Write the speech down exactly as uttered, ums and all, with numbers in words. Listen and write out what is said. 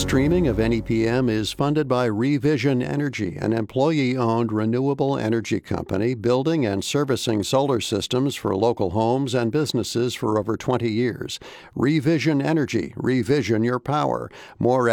Streaming of N E P M is funded by Revision Energy, an employee-owned renewable energy company building and servicing solar systems for local homes and businesses for over twenty years. Revision Energy. Revision your power. More